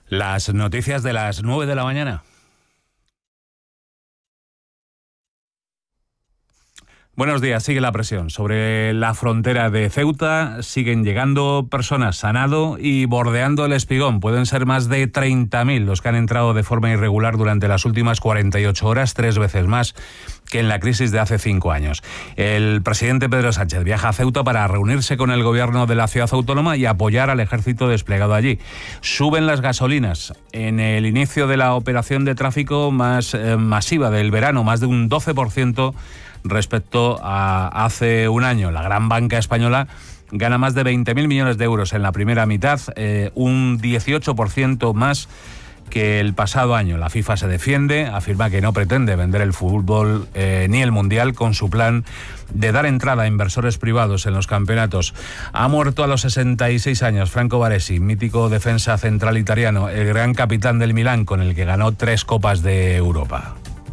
Las noticias de las 9 de la mañana. Buenos días. Sigue la presión sobre la frontera de Ceuta. Siguen llegando personas a nado y bordeando el Espigón. Pueden ser más de 30.000 los que han entrado de forma irregular durante las últimas 48 horas, 3 veces más que en la crisis de hace 5 años. El presidente Pedro Sánchez viaja a Ceuta para reunirse con el gobierno de la ciudad autónoma y apoyar al ejército desplegado allí. Suben las gasolinas en el inicio de la operación de tráfico más masiva del verano, más de un 12%. Respecto a hace un año. La gran banca española gana más de 20.000 millones de euros en la primera mitad, un 18% más que el pasado año. La FIFA se defiende, afirma que no pretende vender el fútbol ni el Mundial con su plan de dar entrada a inversores privados en los campeonatos. Ha muerto a los 66 años Franco Baresi, mítico defensa central italiano, el gran capitán del Milán, con el que ganó 3 Copas de Europa.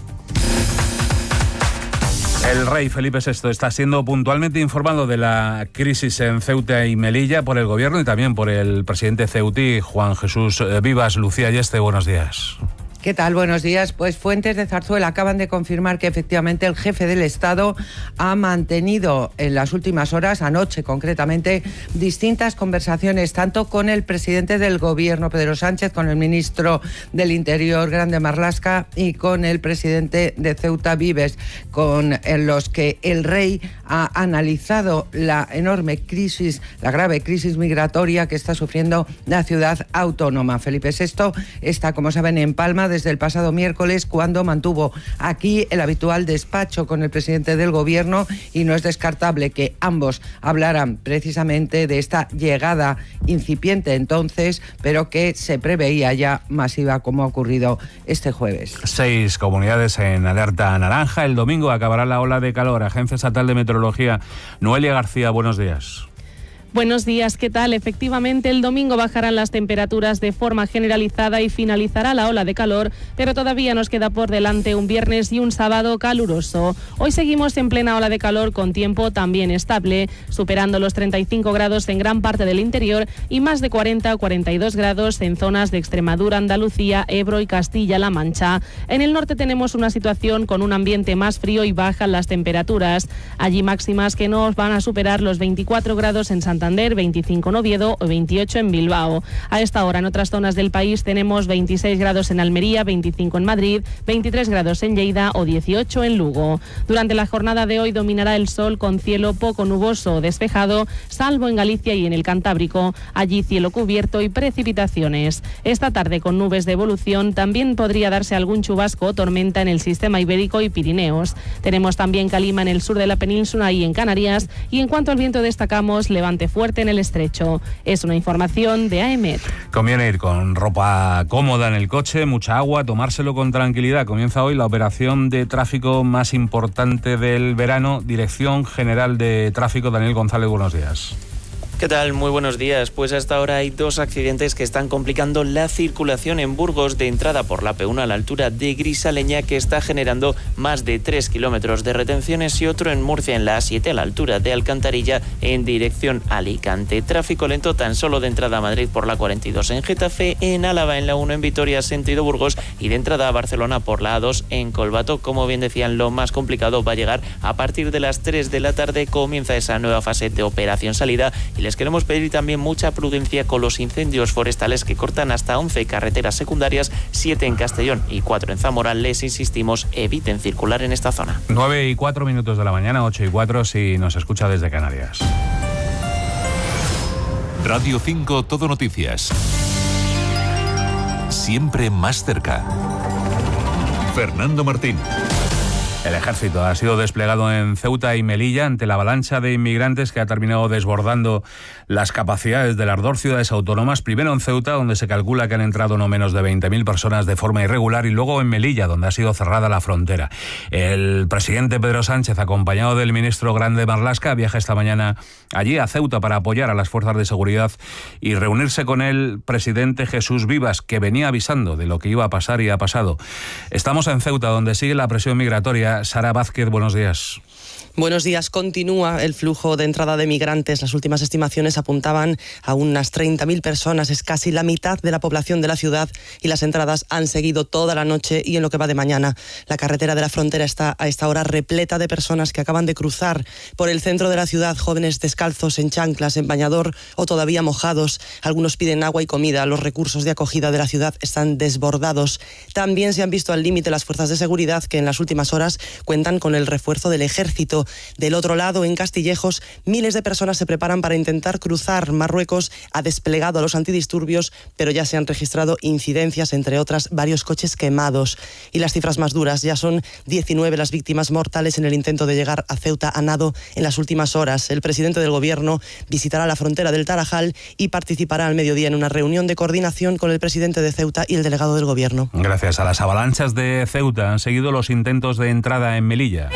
El rey Felipe VI está siendo puntualmente informado de la crisis en Ceuta y Melilla por el gobierno y también por el presidente ceutí, Juan Jesús Vivas. Lucía Ayeste, buenos días. ¿Qué tal? Buenos días. Pues fuentes de Zarzuela acaban de confirmar que efectivamente el jefe del Estado ha mantenido en las últimas horas, anoche concretamente, distintas conversaciones, tanto con el presidente del Gobierno, Pedro Sánchez, con el ministro del Interior, Grande Marlaska, y con el presidente de Ceuta, Vives, con los que el rey ha analizado la enorme crisis, la grave crisis migratoria que está sufriendo la ciudad autónoma. Felipe VI está, como saben, en Palma desde el pasado miércoles, cuando mantuvo aquí el habitual despacho con el presidente del gobierno, y no es descartable que ambos hablaran precisamente de esta llegada incipiente entonces, pero que se preveía ya masiva, como ha ocurrido este jueves. 6 comunidades en alerta naranja. El domingo acabará la ola de calor. Agencia Estatal de Meteorología. Noelia García, buenos días. Buenos días, ¿qué tal? Efectivamente, el domingo bajarán las temperaturas de forma generalizada y finalizará la ola de calor, pero todavía nos queda por delante un viernes y un sábado caluroso. Hoy seguimos en plena ola de calor con tiempo también estable, superando los 35 grados en gran parte del interior y más de 40 o 42 grados en zonas de Extremadura, Andalucía, Ebro y Castilla-La Mancha. En el norte tenemos una situación con un ambiente más frío y bajan las temperaturas. Allí máximas que no van a superar los 24 grados en Santander, 25 en Oviedo o 28 en Bilbao. A esta hora en otras zonas del país tenemos 26 grados en Almería, 25 en Madrid, 23 grados en Lleida o 18 en Lugo. Durante la jornada de hoy dominará el sol con cielo poco nuboso o despejado, salvo en Galicia y en el Cantábrico. Allí cielo cubierto y precipitaciones. Esta tarde, con nubes de evolución, también podría darse algún chubasco o tormenta en el sistema ibérico y Pirineos. Tenemos también calima en el sur de la península y en Canarias, y en cuanto al viento destacamos levante fuerte en el estrecho. Es una información de AEMET. Conviene ir con ropa cómoda en el coche, mucha agua, tomárselo con tranquilidad. Comienza hoy la operación de tráfico más importante del verano. Dirección General de Tráfico, Daniel González, buenos días. ¿Qué tal? Muy buenos días. Pues hasta ahora hay 2 accidentes que están complicando la circulación en Burgos, de entrada por la P1 a la altura de Grisaleña, que está generando más de 3 kilómetros de retenciones, y otro en Murcia en la A7 a la altura de Alcantarilla en dirección Alicante. Tráfico lento tan solo de entrada a Madrid por la 42 en Getafe, en Álava en la 1 en Vitoria sentido Burgos, y de entrada a Barcelona por la A2 en Colbato. Como bien decían, lo más complicado va a llegar a partir de las 3 de la tarde. Comienza esa nueva fase de operación salida, y les queremos pedir también mucha prudencia con los incendios forestales que cortan hasta 11 carreteras secundarias, 7 en Castellón y 4 en Zamora. Les insistimos, eviten circular en esta zona. 9:04 de la mañana, 8:04 si nos escucha desde Canarias. Radio 5 Todo Noticias. Siempre más cerca. Fernando Martín. El ejército ha sido desplegado en Ceuta y Melilla ante la avalancha de inmigrantes que ha terminado desbordando las capacidades de las 2 ciudades autónomas. Primero en Ceuta, donde se calcula que han entrado no menos de 20.000 personas de forma irregular, y luego en Melilla, donde ha sido cerrada la frontera. El presidente Pedro Sánchez, acompañado del ministro Grande Marlaska, viaja esta mañana allí a Ceuta para apoyar a las fuerzas de seguridad y reunirse con el presidente Jesús Vivas, que venía avisando de lo que iba a pasar y ha pasado. Estamos en Ceuta, donde sigue la presión migratoria. Melilla. Sara Vázquez, buenos días. Buenos días. Continúa el flujo de entrada de migrantes. Las últimas estimaciones apuntaban a unas 30.000 personas. Es casi la mitad de la población de la ciudad y las entradas han seguido toda la noche y en lo que va de mañana. La carretera de la frontera está a esta hora repleta de personas que acaban de cruzar por el centro de la ciudad, jóvenes descalzos, en chanclas, en bañador o todavía mojados. Algunos piden agua y comida. Los recursos de acogida de la ciudad están desbordados. También se han visto al límite las fuerzas de seguridad, que en las últimas horas cuentan con el refuerzo del ejército. Del otro lado, en Castillejos, miles de personas se preparan para intentar cruzar. Marruecos ha desplegado a los antidisturbios, pero ya se han registrado incidencias, entre otras, varios coches quemados. Y las cifras más duras, ya son 19 las víctimas mortales en el intento de llegar a Ceuta a nado en las últimas horas. El presidente del gobierno visitará la frontera del Tarajal y participará al mediodía en una reunión de coordinación con el presidente de Ceuta y el delegado del gobierno. Gracias. A las avalanchas de Ceuta han seguido los intentos de entrada en Melilla.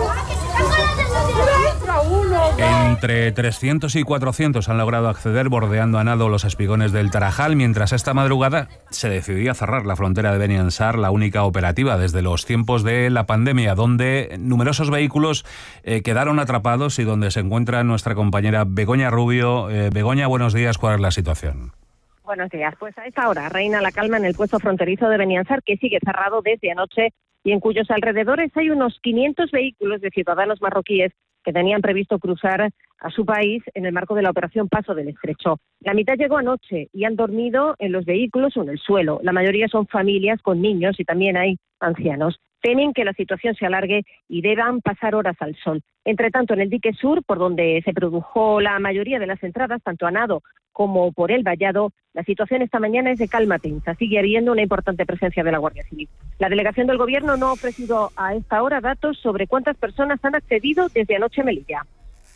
Entre 300 y 400 han logrado acceder bordeando a nado los espigones del Tarajal, mientras esta madrugada se decidía cerrar la frontera de Beni Ansar, la única operativa desde los tiempos de la pandemia, donde numerosos vehículos quedaron atrapados y donde se encuentra nuestra compañera Begoña Rubio. Begoña, buenos días, ¿cuál es la situación? Buenos días. Pues a esta hora reina la calma en el puesto fronterizo de Beni Ansar, que sigue cerrado desde anoche y en cuyos alrededores hay unos 500 vehículos de ciudadanos marroquíes que tenían previsto cruzar a su país en el marco de la operación Paso del Estrecho. La mitad llegó anoche y han dormido en los vehículos o en el suelo. La mayoría son familias con niños y también hay ancianos. Temen que la situación se alargue y deban pasar horas al sol. Entre tanto, en el dique sur, por donde se produjo la mayoría de las entradas, tanto a nado como por el vallado, la situación esta mañana es de calma tensa. Sigue habiendo una importante presencia de la Guardia Civil. La delegación del Gobierno no ha ofrecido a esta hora datos sobre cuántas personas han accedido desde anoche a Melilla.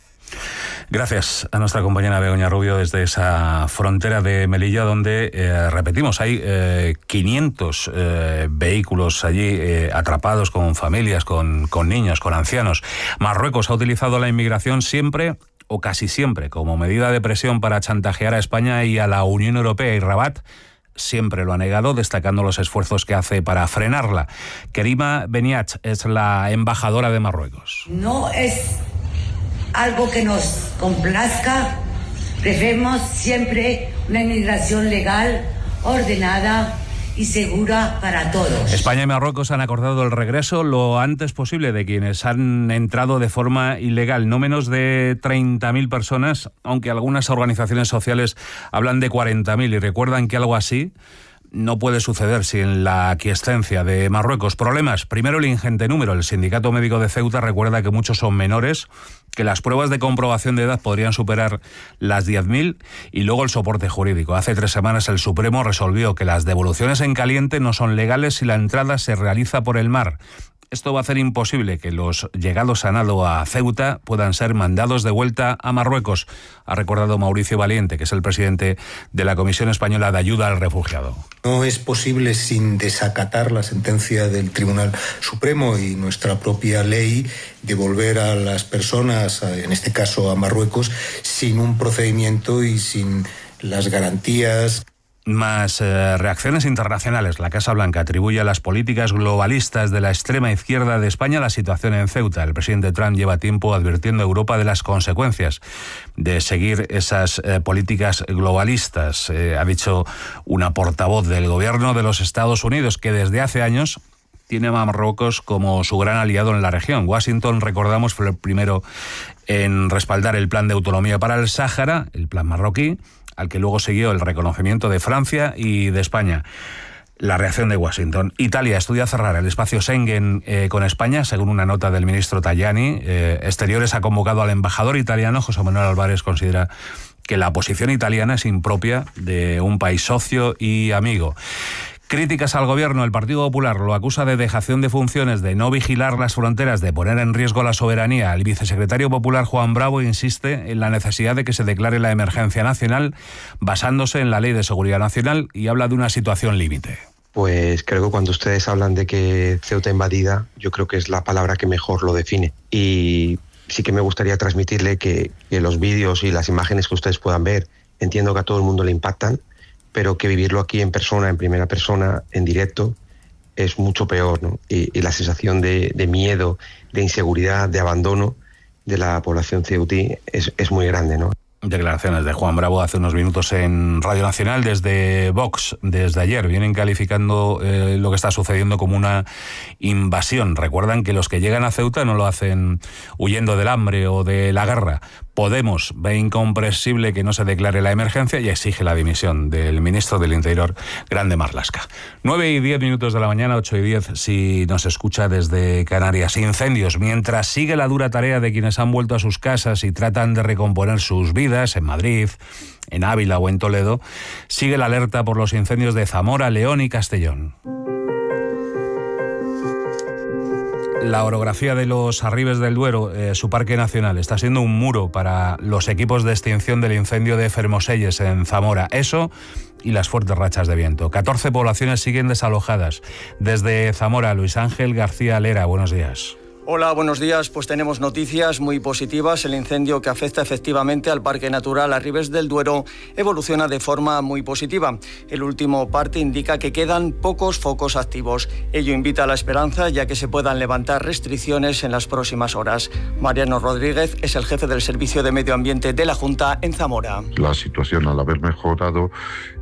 Gracias a nuestra compañera Begoña Rubio desde esa frontera de Melilla, donde, repetimos, hay 500 vehículos allí atrapados con familias, con niños, con ancianos. Marruecos ha utilizado la inmigración siempre o casi siempre como medida de presión para chantajear a España y a la Unión Europea, y Rabat siempre lo ha negado, destacando los esfuerzos que hace para frenarla. Kerima Beniach es la embajadora de Marruecos. No es algo que nos complazca. Preferimos siempre una inmigración legal, ordenada y segura para todos. España y Marruecos han acordado el regreso lo antes posible de quienes han entrado de forma ilegal. No menos de 30.000 personas, aunque algunas organizaciones sociales hablan de 40.000 y recuerdan que algo así no puede suceder sin la aquiescencia de Marruecos. Problemas. Primero, el ingente número. El Sindicato Médico de Ceuta recuerda que muchos son menores, que las pruebas de comprobación de edad podrían superar las 10.000, y luego el soporte jurídico. Hace 3 semanas el Supremo resolvió que las devoluciones en caliente no son legales si la entrada se realiza por el mar. Esto va a hacer imposible que los llegados a nado a Ceuta puedan ser mandados de vuelta a Marruecos, ha recordado Mauricio Valiente, que es el presidente de la Comisión Española de Ayuda al Refugiado. No es posible, sin desacatar la sentencia del Tribunal Supremo y nuestra propia ley, devolver a las personas, en este caso a Marruecos, sin un procedimiento y sin las garantías. Más reacciones internacionales. La Casa Blanca atribuye a las políticas globalistas de la extrema izquierda de España la situación en Ceuta. El presidente Trump lleva tiempo advirtiendo a Europa de las consecuencias de seguir esas políticas globalistas. Ha dicho una portavoz del gobierno de los Estados Unidos, que desde hace años tiene a Marruecos como su gran aliado en la región. Washington, recordamos, fue el primero en respaldar el plan de autonomía para el Sáhara, el plan marroquí, al que luego siguió el reconocimiento de Francia y de España. La reacción de Washington. Italia estudia cerrar el espacio Schengen con España, según una nota del ministro Tajani. Exteriores ha convocado al embajador italiano. José Manuel Álvarez considera que la posición italiana es impropia de un país socio y amigo. Críticas al gobierno. El Partido Popular lo acusa de dejación de funciones, de no vigilar las fronteras, de poner en riesgo la soberanía. El vicesecretario popular Juan Bravo insiste en la necesidad de que se declare la emergencia nacional basándose en la Ley de Seguridad Nacional y habla de una situación límite. Pues creo que cuando ustedes hablan de que Ceuta invadida, yo creo que es la palabra que mejor lo define. Y sí que me gustaría transmitirle que los vídeos y las imágenes que ustedes puedan ver, entiendo que a todo el mundo le impactan, pero que vivirlo aquí en persona, en primera persona, en directo, es mucho peor, ¿no? Y la sensación de miedo, de inseguridad, de abandono de la población ceutí es muy grande, ¿no? Declaraciones de Juan Bravo hace unos minutos en Radio Nacional desde Vox. Desde ayer vienen calificando lo que está sucediendo como una invasión. Recuerdan que los que llegan a Ceuta no lo hacen huyendo del hambre o de la guerra. Podemos ve incomprensible que no se declare la emergencia y exige la dimisión del ministro del Interior, Grande Marlaska. 9:10 de la mañana, 8:10 si nos escucha desde Canarias. Incendios. Mientras sigue la dura tarea de quienes han vuelto a sus casas y tratan de recomponer sus vidas en Madrid, en Ávila o en Toledo, sigue la alerta por los incendios de Zamora, León y Castellón. La orografía de los Arribes del Duero, su parque nacional, está siendo un muro para los equipos de extinción del incendio de Fermoselles en Zamora. Eso y las fuertes rachas de viento. 14 poblaciones siguen desalojadas. Desde Zamora, Luis Ángel García Lera, buenos días. Hola, buenos días. Pues tenemos noticias muy positivas. El incendio que afecta efectivamente al Parque Natural Arribes del Duero evoluciona de forma muy positiva. El último parte indica que quedan pocos focos activos. Ello invita a la esperanza, ya que se puedan levantar restricciones en las próximas horas. Mariano Rodríguez es el jefe del Servicio de Medio Ambiente de la Junta en Zamora. La situación, al haber mejorado,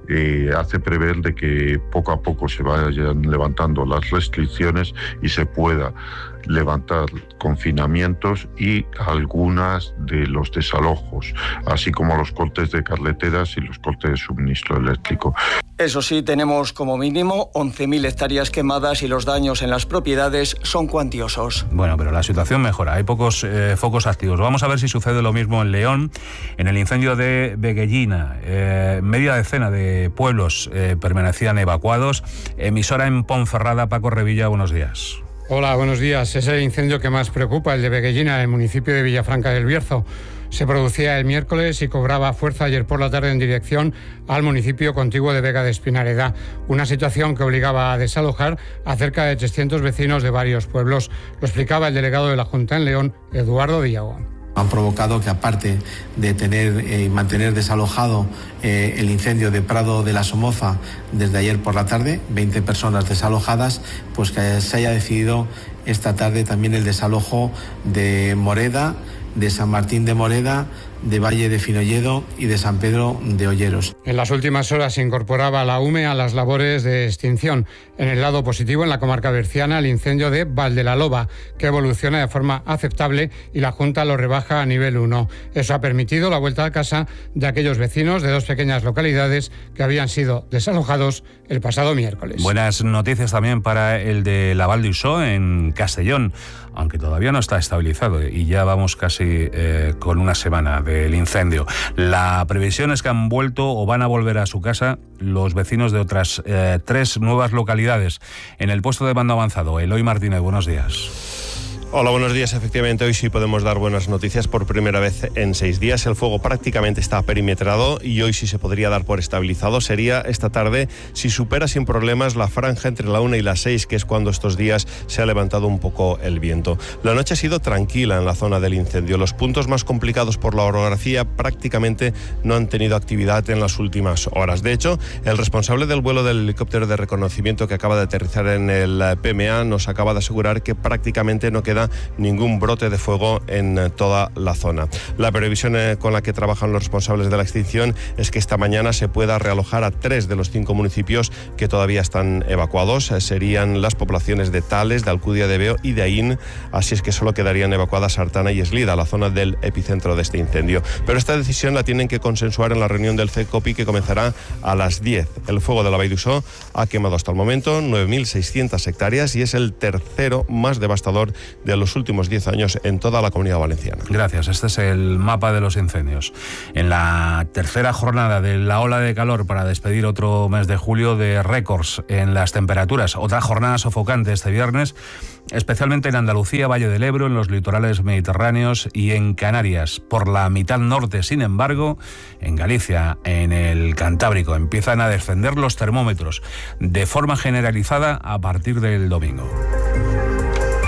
hace prever de que poco a poco se vayan levantando las restricciones y se pueda levantar confinamientos y algunas de los desalojos, así como los cortes de carreteras y los cortes de suministro eléctrico. Eso sí, tenemos como mínimo 11.000 hectáreas quemadas y los daños en las propiedades son cuantiosos. Bueno, pero la situación mejora, hay pocos focos activos. Vamos a ver si sucede lo mismo en León. En el incendio de Beguellina, media decena de pueblos permanecían evacuados. Emisora en Ponferrada, Paco Revilla, buenos días. Hola, buenos días. Es el incendio que más preocupa, el de Beguellina, en el municipio de Villafranca del Bierzo. Se producía el miércoles y cobraba fuerza ayer por la tarde en dirección al municipio contiguo de Vega de Espinareda. Una situación que obligaba a desalojar a cerca de 300 vecinos de varios pueblos. Lo explicaba el delegado de la Junta en León, Eduardo Diago. Han provocado que, aparte de tener y mantener desalojado el incendio de Prado de la Somoza desde ayer por la tarde, 20 personas desalojadas, pues que se haya decidido esta tarde también el desalojo de Moreda, de San Martín de Moreda, de Valle de Finolledo y de San Pedro de Olleros. En las últimas horas se incorporaba la UME a las labores de extinción. En el lado positivo, en la comarca berciana, el incendio de Valdelaloba, que evoluciona de forma aceptable y la Junta lo rebaja a nivel 1. Eso ha permitido la vuelta a casa de aquellos vecinos de dos pequeñas localidades que habían sido desalojados el pasado miércoles. Buenas noticias también para el de la Val d'Uixó en Castellón, aunque todavía no está estabilizado y ya vamos casi con una semana del incendio. La previsión es que han vuelto o van a volver a su casa los vecinos de otras 3 nuevas localidades. En el puesto de mando avanzado, Eloy Martínez, buenos días. Hola, buenos días. Efectivamente, hoy sí podemos dar buenas noticias por primera vez en 6 días. El fuego prácticamente está perimetrado y hoy sí se podría dar por estabilizado. Sería esta tarde si supera sin problemas la franja entre la 1 y las 6, que es cuando estos días se ha levantado un poco el viento. La noche ha sido tranquila en la zona del incendio. Los puntos más complicados por la orografía prácticamente no han tenido actividad en las últimas horas. De hecho, el responsable del vuelo del helicóptero de reconocimiento que acaba de aterrizar en el PMA nos acaba de asegurar que prácticamente no queda ningún brote de fuego en toda la zona. La previsión con la que trabajan los responsables de la extinción es que esta mañana se pueda realojar a 3 de los 5 municipios que todavía están evacuados. Serían las poblaciones de Tales, de Alcudia de Veo y de Aín, así es que solo quedarían evacuadas Artana y Eslida, la zona del epicentro de este incendio. Pero esta decisión la tienen que consensuar en la reunión del CECOPI, que comenzará a las 10. El fuego de la Val d'Uixó ha quemado hasta el momento 9.600 hectáreas y es el tercero más devastador de los últimos 10 años en toda la Comunidad Valenciana. Gracias. Este es el mapa de los incendios. En la tercera jornada de la ola de calor para despedir otro mes de julio de récords en las temperaturas. Otra jornada sofocante este viernes, especialmente en Andalucía, Valle del Ebro, en los litorales mediterráneos y en Canarias. Por la mitad norte, sin embargo, en Galicia, en el Cantábrico, empiezan a descender los termómetros de forma generalizada a partir del domingo.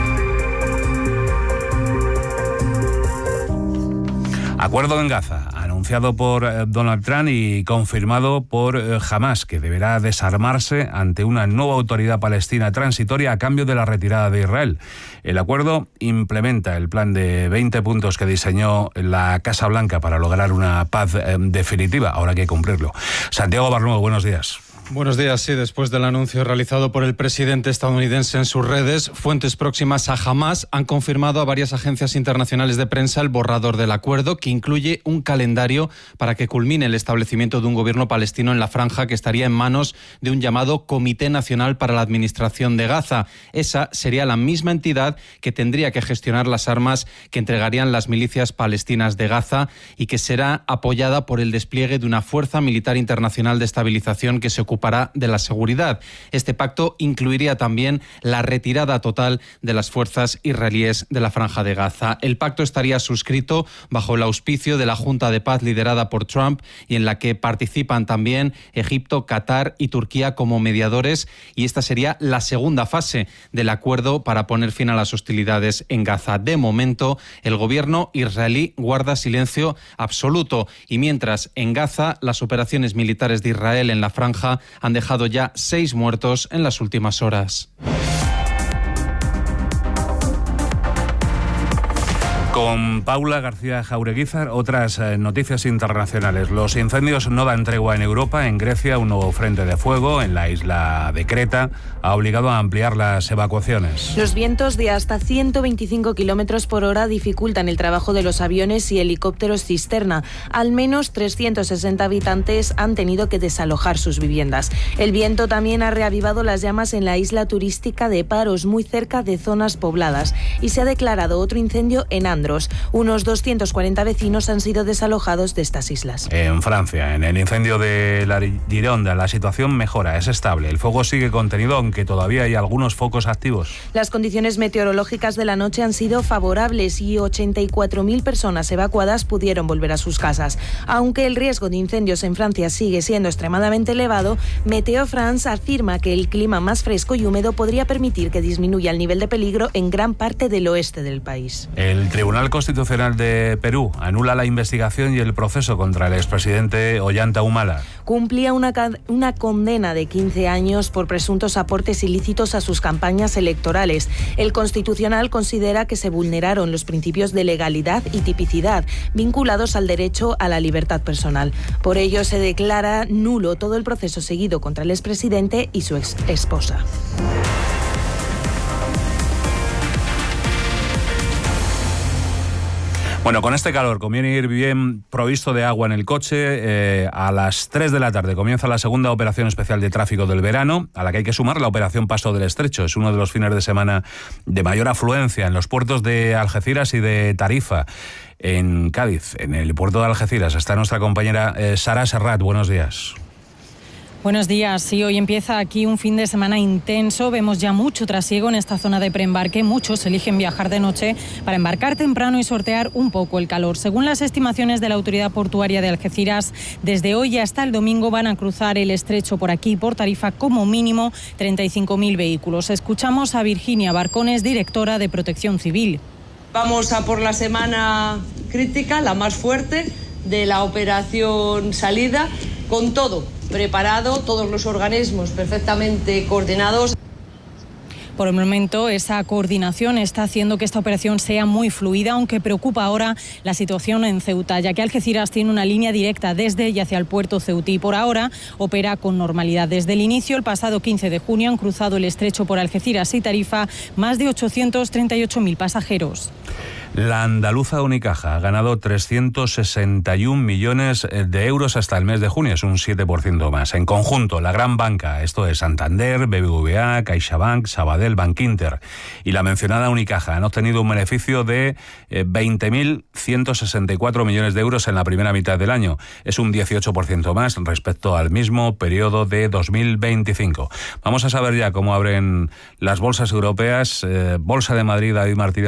Acuerdo en Gaza. anunciado por Donald Trump y confirmado por Hamás, que deberá desarmarse ante una nueva autoridad palestina transitoria a cambio de la retirada de Israel. El acuerdo implementa el plan de 20 puntos que diseñó la Casa Blanca para lograr una paz definitiva. Ahora hay que cumplirlo. Santiago Barnuevo, buenos días. Buenos días. Sí, después del anuncio realizado por el presidente estadounidense en sus redes, fuentes próximas a Hamás han confirmado a varias agencias internacionales de prensa el borrador del acuerdo, que incluye un calendario para que culmine el establecimiento de un gobierno palestino en la franja, que estaría en manos de un llamado Comité Nacional para la Administración de Gaza. Esa sería la misma entidad que tendría que gestionar las armas que entregarían las milicias palestinas de Gaza y que será apoyada por el despliegue de una fuerza militar internacional de estabilización que se ocupará de la seguridad. Este pacto incluiría también la retirada total de las fuerzas israelíes de la Franja de Gaza. El pacto estaría suscrito bajo el auspicio de la Junta de Paz liderada por Trump y en la que participan también Egipto, Qatar y Turquía como mediadores, y esta sería la segunda fase del acuerdo para poner fin a las hostilidades en Gaza. De momento, el gobierno israelí guarda silencio absoluto y mientras en Gaza las operaciones militares de Israel en la franja han dejado ya 6 muertos en las últimas horas. Con Paula García Jaureguizar, otras noticias internacionales. Los incendios no dan tregua en Europa. En Grecia, un nuevo frente de fuego en la isla de Creta ha obligado a ampliar las evacuaciones. Los vientos de hasta 125 kilómetros por hora dificultan el trabajo de los aviones y helicópteros cisterna. Al menos 360 habitantes han tenido que desalojar sus viviendas. El viento también ha reavivado las llamas en la isla turística de Paros, muy cerca de zonas pobladas, y se ha declarado otro incendio en Andros. Unos 240 vecinos han sido desalojados de estas islas. En Francia, en el incendio de la Gironda, la situación mejora, es estable. El fuego sigue contenido, aunque todavía hay algunos focos activos. Las condiciones meteorológicas de la noche han sido favorables y 84.000 personas evacuadas pudieron volver a sus casas. Aunque el riesgo de incendios en Francia sigue siendo extremadamente elevado, Meteo France afirma que el clima más fresco y húmedo podría permitir que disminuya el nivel de peligro en gran parte del oeste del país. El Tribunal Constitucional de Perú anula la investigación y el proceso contra el expresidente Ollanta Humala. Cumplía una condena de 15 años por presuntos aportes ilícitos a sus campañas electorales. El Constitucional considera que se vulneraron los principios de legalidad y tipicidad vinculados al derecho a la libertad personal. Por ello, se declara nulo todo el proceso seguido contra el expresidente y su esposa. Bueno, con este calor conviene ir bien provisto de agua en el coche. A las 3 de la tarde comienza la segunda operación especial de tráfico del verano, a la que hay que sumar la operación Paso del Estrecho. Es uno de los fines de semana de mayor afluencia en los puertos de Algeciras y de Tarifa. En Cádiz, en el puerto de Algeciras, está nuestra compañera Sara Serrat. Buenos días. Buenos días. Sí, hoy empieza aquí un fin de semana intenso. Vemos ya mucho trasiego en esta zona de preembarque. Muchos eligen viajar de noche para embarcar temprano y sortear un poco el calor. Según las estimaciones de la Autoridad Portuaria de Algeciras, desde hoy hasta el domingo van a cruzar el estrecho por aquí, por Tarifa, como mínimo 35.000 vehículos. Escuchamos a Virginia Barcones, directora de Protección Civil. Vamos a por la semana crítica, la más fuerte de la operación salida, con todo preparado, todos los organismos perfectamente coordinados. Por el momento, esa coordinación está haciendo que esta operación sea muy fluida, aunque preocupa ahora la situación en Ceuta, ya que Algeciras tiene una línea directa desde y hacia el puerto ceutí. Por ahora opera con normalidad. Desde el inicio, el pasado 15 de junio, han cruzado el estrecho por Algeciras y Tarifa más de 838.000 pasajeros. La andaluza Unicaja ha ganado 361 millones de euros hasta el mes de junio, es un 7% más. En conjunto, la gran banca, esto es Santander, BBVA, CaixaBank, Sabadell, Bankinter y la mencionada Unicaja, han obtenido un beneficio de 20.164 millones de euros en la primera mitad del año. Es un 18% más respecto al mismo periodo de 2025. Vamos a saber ya cómo abren las bolsas europeas. Bolsa de Madrid, David Martínez.